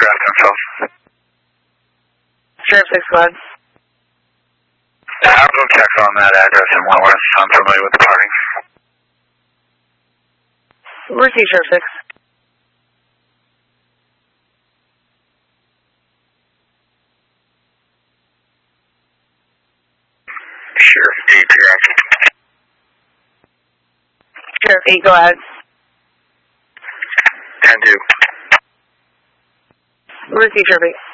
draft info. Sheriff 6, go ahead. I'll go check on that address in Wentworth. I'm familiar with the parking. Receive, Sheriff 6. Sheriff 8, Jackson. Sheriff 8, go ahead. 10-2. Receive, Sheriff 8.